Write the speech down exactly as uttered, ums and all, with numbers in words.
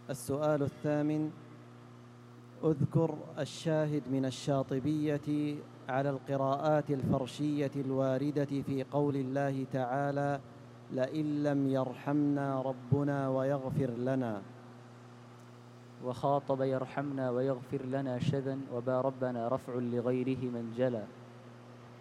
السؤال الثامن: اذكر الشاهد من الشاطبية على القراءات الفرشية الواردة في قول الله تعالى: لئن لم يرحمنا ربنا ويغفر لنا. وخاطب يرحمنا ويغفر لنا شذا، وبا ربنا رفع لغيره من جلا.